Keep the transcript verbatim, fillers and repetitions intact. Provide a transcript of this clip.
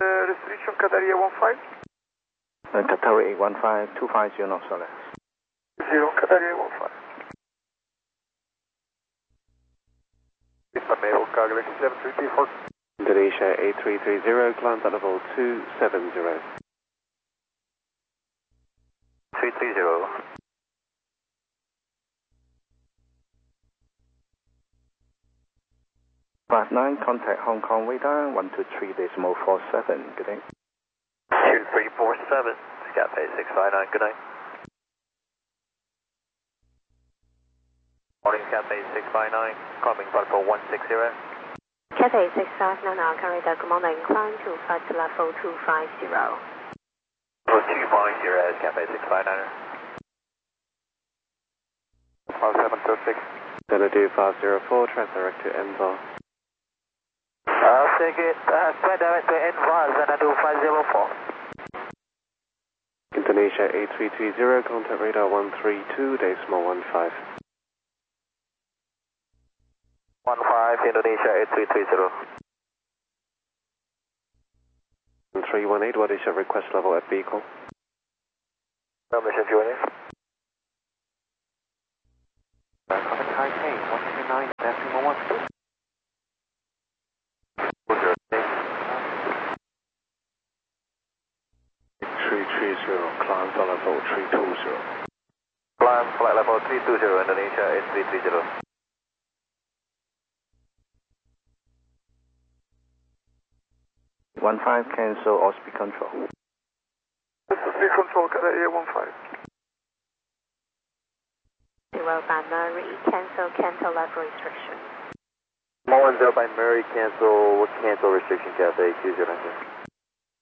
Uh, restriction Qatari one five. Uh, Qatari eight one five, two five zero knots or less. Zero Qatari one five. Mallorca, Galaxy seven three three four. Indonesia eight three three zero, climb at level two seven zero. three three zero. five nine, contact Hong Kong radar, one two three decimal four seven, good day. two three four seven, Cathay six five nine, good night. Morning, Cathay six five nine, climbing platform one six zero. Cathay six five nine, Hong radar, good morning, climb to flight level two five zero. Level two five zero, Cathay six five nine. five seven two six. Xanadu five zero four, transdirect to M V A R. Uh, take it, uh, spread direct to N V A R, Xanadu five zero four. Indonesia eight three three zero, contact radar one three two, decimal one five. one five, Indonesia eight three three zero. three one eight, what is your request level at vehicle? Permission joining. Contact Taipei one two nine, decimal one. three three zero, climb to level three two zero. Climb flight level three two zero, Indonesia eight three three zero. one five, cancel all speed control. This is speed control Qatari one five. Zero by Murray, cancel, cancel level restriction. one zero by Murray, cancel, cancel restriction, Cathay two zero nine zero.